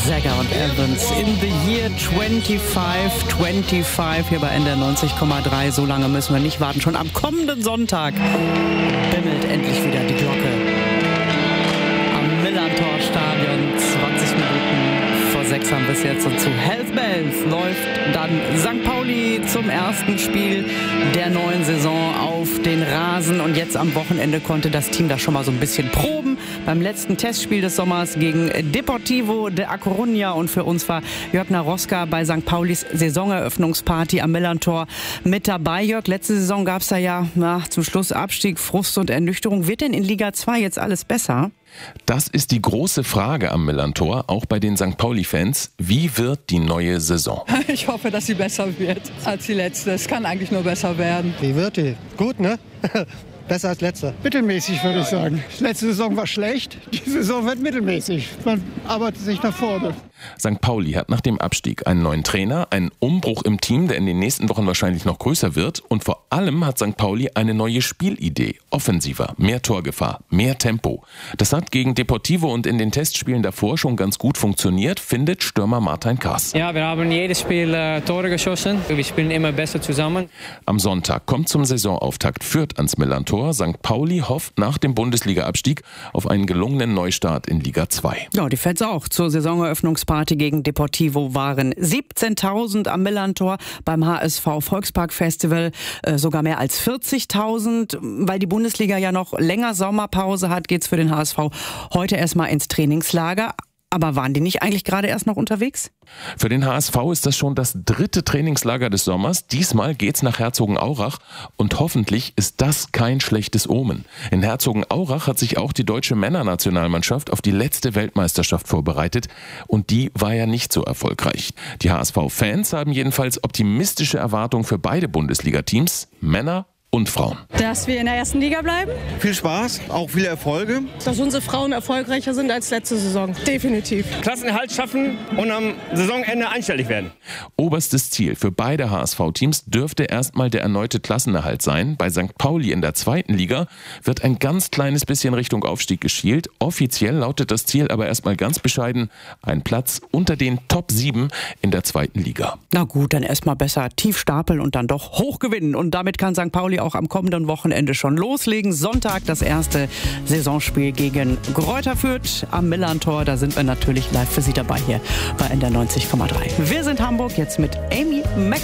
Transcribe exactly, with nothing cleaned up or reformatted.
Sagger und Evans in the year twenty-five twenty-five hier bei N D R neunzig Komma drei. So lange müssen wir nicht warten. Schon am kommenden Sonntag bimmelt endlich wieder die Glocke am Millerntor-Stadion. zwanzig Minuten vor sechs haben wir es jetzt. Und zu Hells Bells läuft dann Sankt Pauli zum ersten Spiel der neuen Saison auf den Rasen. Und jetzt am Wochenende konnte das Team da schon mal so ein bisschen proben. Beim letzten Testspiel des Sommers gegen Deportivo de A Coruña. Und für uns war Jörg Naroska bei Sankt Paulis Saisoneröffnungsparty am Millerntor mit dabei. Jörg, letzte Saison gab es da ja na, zum Schluss Abstieg, Frust und Ernüchterung. Wird denn in Liga zwei jetzt alles besser? Das ist die große Frage am Millerntor, auch bei den Sankt Pauli-Fans. Wie wird die neue Saison? Ich hoffe, dass sie besser wird als die letzte. Es kann eigentlich nur besser werden. Wie wird die? Gut, ne? Besser als letzte. Mittelmäßig, würde ich sagen. Letzte Saison war schlecht, die Saison wird mittelmäßig. Man arbeitet sich nach vorne. Sankt Pauli hat nach dem Abstieg einen neuen Trainer, einen Umbruch im Team, der in den nächsten Wochen wahrscheinlich noch größer wird. Und vor allem hat Sankt Pauli eine neue Spielidee. Offensiver, mehr Torgefahr, mehr Tempo. Das hat gegen Deportivo und in den Testspielen davor schon ganz gut funktioniert, findet Stürmer Martin Kaas. Ja, wir haben jedes Spiel äh, Tore geschossen. Wir spielen immer besser zusammen. Am Sonntag kommt zum Saisonauftakt Fürth ans Millerntor. Sankt Pauli hofft nach dem Bundesliga-Abstieg auf einen gelungenen Neustart in Liga zwei. Ja, die Fans auch. Zur Saisoneröffnungsparty gegen Deportivo waren siebzehntausend am Millerntor, beim H S V Volkspark Festival äh, sogar mehr als vierzigtausend. Weil die Bundesliga ja noch länger Sommerpause hat, geht's für den H S V heute erstmal ins Trainingslager. Aber waren die nicht eigentlich gerade erst noch unterwegs? Für den H S V ist das schon das dritte Trainingslager des Sommers. Diesmal geht's nach Herzogenaurach und hoffentlich ist das kein schlechtes Omen. In Herzogenaurach hat sich auch die deutsche Männernationalmannschaft auf die letzte Weltmeisterschaft vorbereitet und die war ja nicht so erfolgreich. Die H S V-Fans haben jedenfalls optimistische Erwartungen für beide Bundesliga-Teams, Männer und Frauen. Dass wir in der ersten Liga bleiben. Viel Spaß, auch viele Erfolge. Dass unsere Frauen erfolgreicher sind als letzte Saison. Definitiv. Klassenerhalt schaffen und am Saisonende einstellig werden. Oberstes Ziel für beide H S V-Teams dürfte erstmal der erneute Klassenerhalt sein. Bei Sankt Pauli in der zweiten Liga wird ein ganz kleines bisschen Richtung Aufstieg geschielt. Offiziell lautet das Ziel aber erstmal ganz bescheiden: ein Platz unter den Top sieben in der zweiten Liga. Na gut, dann erstmal besser tief stapeln und dann doch hoch gewinnen. Und damit kann Sankt Pauli auch am kommenden Wochenende schon loslegen. Sonntag das erste Saisonspiel gegen Greuther Fürth am Millerntor. Da sind wir natürlich live für Sie dabei hier bei N D R neunzig Komma drei. Wir sind Hamburg jetzt mit Amy Mac.